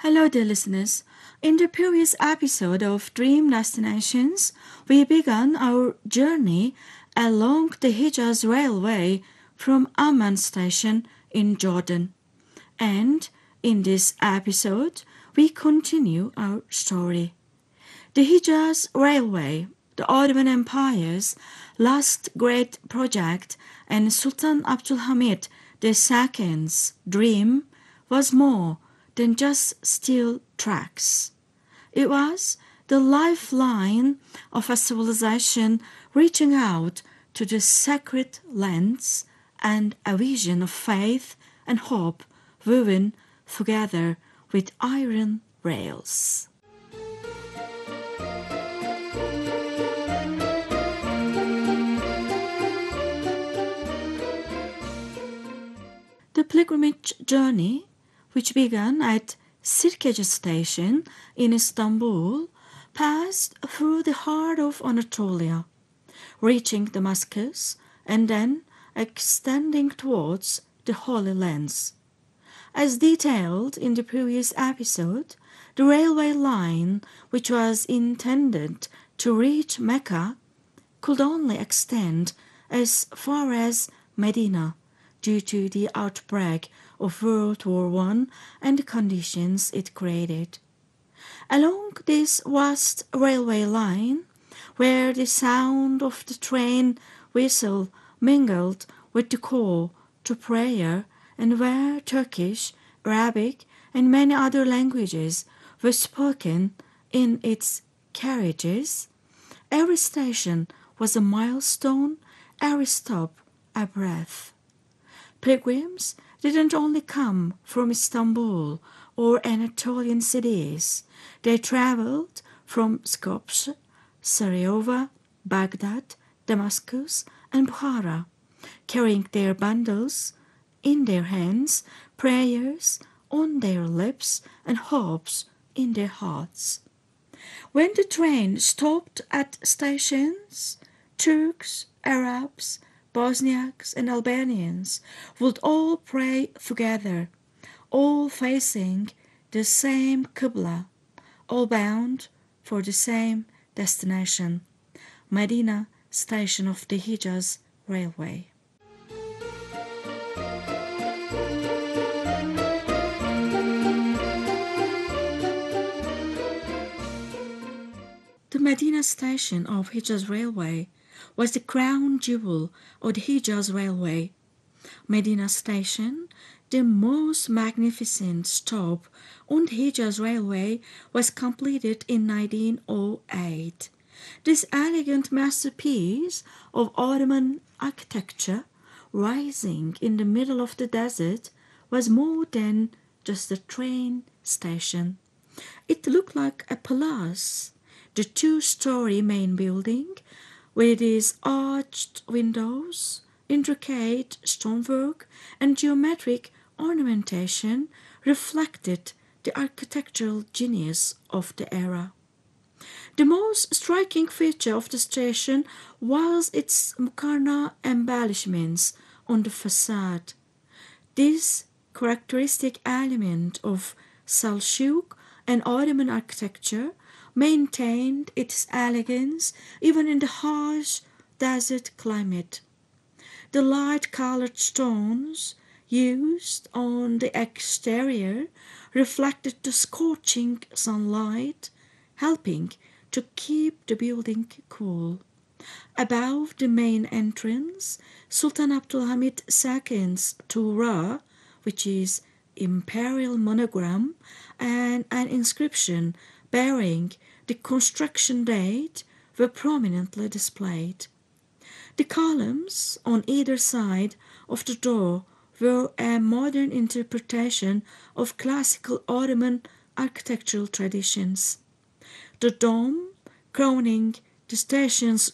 Hello, dear listeners. In the previous episode of Dream Destinations, we began our journey along the Hijaz Railway from Amman station in Jordan. And in this episode, we continue our story. The Hijaz Railway, the Ottoman Empire's last great project, and Sultan Abdulhamid II's dream was more than just steel tracks. It was the lifeline of a civilization reaching out to the sacred lands and a vision of faith and hope woven together with iron rails. The pilgrimage journey, which began at Sirkeci station in Istanbul, passed through the heart of Anatolia, reaching Damascus and then extending towards the Holy Lands. As detailed in the previous episode, the railway line, which was intended to reach Mecca, could only extend as far as Medina due to the outbreak of World War I and the conditions it created. Along this vast railway line, where the sound of the train whistle mingled with the call to prayer, and where Turkish, Arabic, and many other languages were spoken in its carriages, every station was a milestone, every stop a breath. Pilgrims didn't only come from Istanbul or Anatolian cities. They traveled from Skopje, Sarajevo, Baghdad, Damascus, and Bukhara, carrying their bundles in their hands, prayers on their lips, and hopes in their hearts. When the train stopped at stations, Turks, Arabs, Bosniaks, and Albanians would all pray together, all facing the same Qibla, all bound for the same destination, Medina station of the Hijaz Railway. The Medina station of Hijaz Railway was the crown jewel of the Hijaz Railway. Medina Station, the most magnificent stop on the Hijaz Railway, was completed in 1908. This elegant masterpiece of Ottoman architecture, rising in the middle of the desert, was more than just a train station. It looked like a palace. The two-story main building, with its arched windows, intricate stonework, and geometric ornamentation, reflected the architectural genius of the era. The most striking feature of the station was its Muqarna embellishments on the facade. This characteristic element of Seljuk and Ottoman architecture maintained its elegance even in the harsh desert climate. The light-colored stones used on the exterior reflected the scorching sunlight, helping to keep the building cool. Above the main entrance, Sultan Abdulhamid II's Tura, which is imperial monogram, and an inscription bearing the construction date were prominently displayed. The columns on either side of the door were a modern interpretation of classical Ottoman architectural traditions. The dome crowning the station's